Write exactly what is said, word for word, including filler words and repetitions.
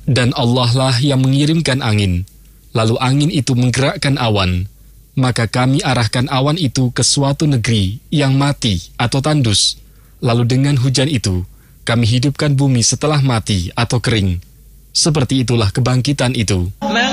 Dan Allah lah yang mengirimkan angin, lalu angin itu menggerakkan awan. Maka kami arahkan awan itu ke suatu negeri yang mati atau tandus. Lalu dengan hujan itu, kami hidupkan bumi setelah mati atau kering. Seperti itulah kebangkitan itu.